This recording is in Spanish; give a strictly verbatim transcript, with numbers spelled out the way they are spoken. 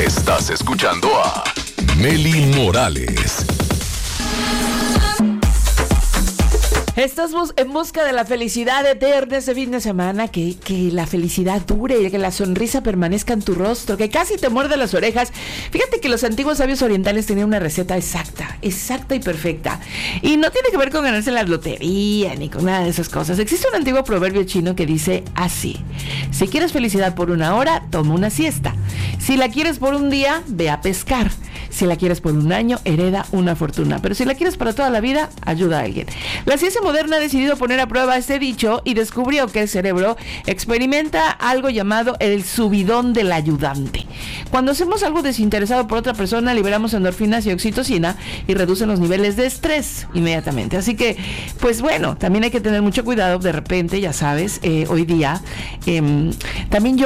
Estás escuchando a Meli Morales. Estás en busca de la felicidad eterna este fin de semana, que, que la felicidad dure, que la sonrisa permanezca en tu rostro, que casi te muerde las orejas. Fíjate que los antiguos sabios orientales tenían una receta exacta, exacta y perfecta. Y no tiene que ver con ganarse la lotería ni con nada de esas cosas. Existe un antiguo proverbio chino que dice así: si quieres felicidad por una hora, toma una siesta. Si la quieres por un día, ve a pescar. Si la quieres por un año, hereda una fortuna. Pero si la quieres para toda la vida, ayuda a alguien. La ciencia moderna ha decidido poner a prueba este dicho y descubrió que el cerebro experimenta algo llamado el subidón del ayudante. Cuando hacemos algo desinteresado por otra persona, liberamos endorfinas y oxitocina y reducen los niveles de estrés inmediatamente. Así que, pues bueno, también hay que tener mucho cuidado. De repente, ya sabes, eh, hoy día, eh, también yo